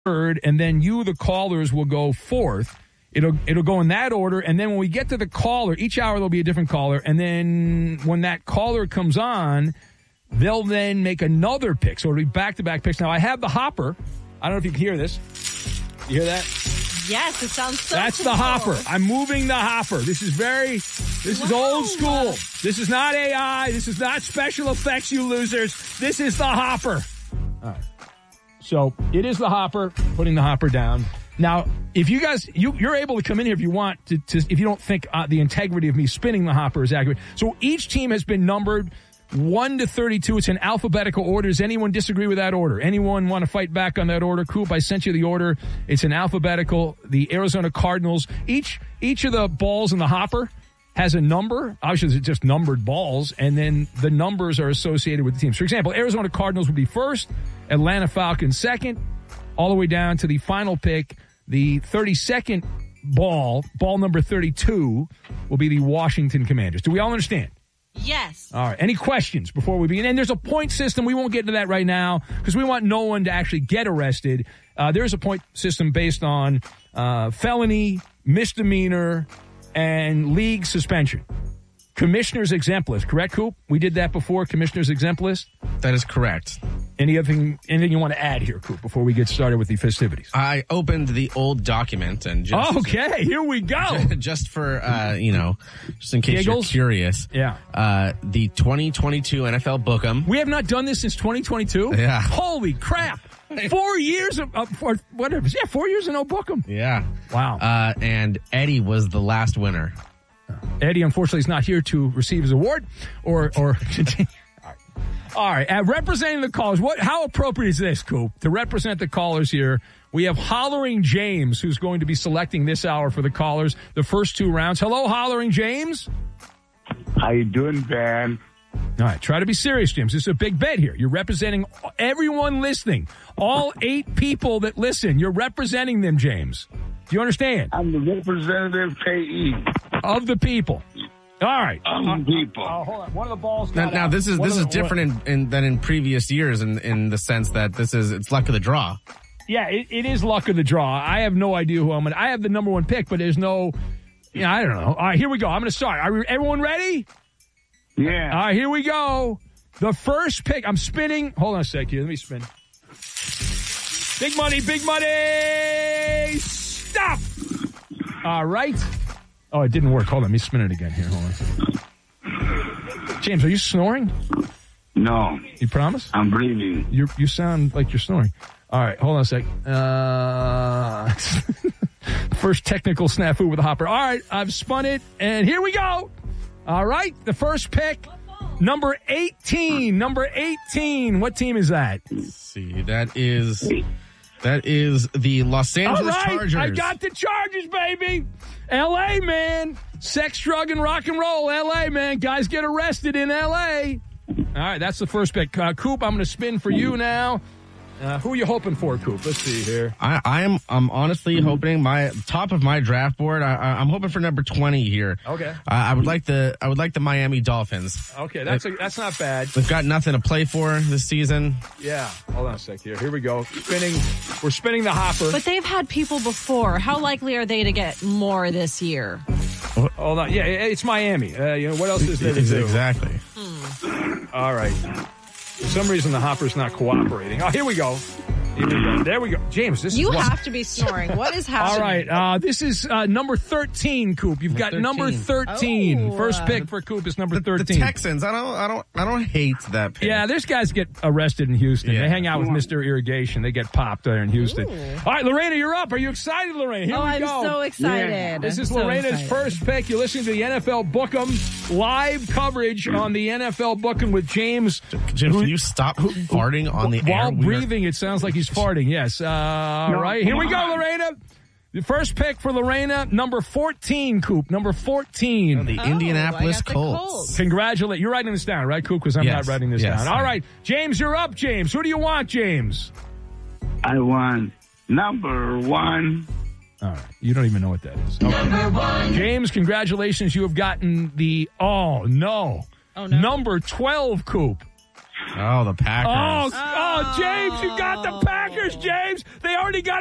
third, and then you, the callers, will go fourth. It'll go in that order, and then when we get to the caller, each hour there'll be a different caller, and then when that caller comes on, they'll then make another pick. So it'll be back-to-back picks. Now, I have the hopper. I don't know if you can hear this. You hear that? Yes, it sounds so That's cool. the hopper. I'm moving the hopper. This is old school. This is not AI. This is not special effects, you losers. This is the hopper. All right. So it is the hopper, putting the hopper down. Now, if you guys, you're able to come in here if you want to if you don't think the integrity of me spinning the hopper is accurate. So each team has been numbered 1 to 32. It's in alphabetical order. Does anyone disagree with that order? Anyone want to fight back on that order? Coop, I sent you the order. It's in alphabetical. The Arizona Cardinals, each of the balls in the hopper has a number. Obviously, it's just numbered balls, and then the numbers are associated with the teams. For example, Arizona Cardinals would be first, Atlanta Falcons second, all the way down to the final pick. The 32nd ball number 32, will be the Washington Commanders. Do we all understand? Yes. All right. Any questions before we begin? And there's a point system. We won't get into that right now because we want no one to actually get arrested. There's a point system based on felony, misdemeanor, and league suspension. Commissioner's exempt list, correct, Coop? We did that before, Commissioner's exempt list? That is correct. Anything you want to add here, Coop, before we get started with the festivities? I opened the old document and just... Okay, here we go. Just for, just in case Giggles? you're curious. Yeah. The 2022 NFL Book'em. We have not done this since 2022? Yeah. Holy crap. 4 years of 4 years and no Book'em. Yeah. Wow. And Eddie was the last winner. Eddie, unfortunately, is not here to receive his award or continue. All right. Representing the callers, how appropriate is this, Coop? To represent the callers here, we have Hollering James, who's going to be selecting this hour for the callers, the first 2 rounds. Hello, Hollering James. How you doing, Ben? All right. Try to be serious, James. This is a big bet here. You're representing everyone listening. All 8 people that listen. You're representing them, James. Do you understand? I'm the representative payee. Of the people. All right. Of the people. Hold on. One of the balls. Now this is different than in previous years in the sense that it's luck of the draw. Yeah, it is luck of the draw. I have no idea who I'm going to. I have the number 1 pick, but there's no. I don't know. All right, here we go. I'm going to start. Everyone ready? Yeah. All right, here we go. The first pick. I'm spinning. Hold on a sec here. Let me spin. Big money, big money. Stop. All right. Oh, it didn't work. Hold on. Let me spin it again here. Hold on. James, are you snoring? No. You promise? I'm breathing. You sound like you're snoring. All right. Hold on a sec. First technical snafu with the hopper. All right. I've spun it, and here we go. All right. The first pick, number 18. Number 18. What team is that? Let's see. That is the Los Angeles Chargers. I got the Chargers, baby. L.A., man. Sex, drug, and rock and roll. L.A., man. Guys get arrested in L.A. All right, that's the first pick. Coop, I'm going to spin for you now. Who are you hoping for, Coop? Let's see here. I'm honestly hoping my top of my draft board. I'm hoping for number 20 here. Okay. I would like the Miami Dolphins. Okay, that's not bad. They've got nothing to play for this season. Yeah. Hold on a sec here. Here we go. We're spinning the hopper. But they've had people before. How likely are they to get more this year? Hold on. Yeah, it's Miami. What else is there to do? Exactly. All right. For some reason, the hopper's not cooperating. Oh, here we go. There we go. James, this is... You have to be snoring. What is happening? All right. This is number 13, Coop. You've got number 13. Oh. First pick for Coop is number 13. The Texans. I don't hate that pick. Yeah, there's guys get arrested in Houston. Yeah. They hang out with Mr. Irrigation. They get popped there in Houston. Ooh. All right, Lorena, you're up. Are you excited, Lorena? Here we go. I'm so excited. Yeah. This is So Lorena's excited. first pick. You're listening to the NFL Book'em. Live coverage on the NFL Book'em with James. Jim, can you stop farting on the air? While breathing, it sounds like he's farting. Yes. All right. Here we go, Lorena. The first pick for Lorena, number 14, Coop. Number 14. The Indianapolis I got the Colts. Congratulate. You're writing this down, right, Coop? Because I'm not writing this down. All right. James, you're up, James. Who do you want, James? I want number 1. All right. You don't even know what that is. Number 1. James, congratulations. You have gotten the, number 12, Coop. Oh, the Packers. Oh, James, you got the Packers. Lakers, James. They already got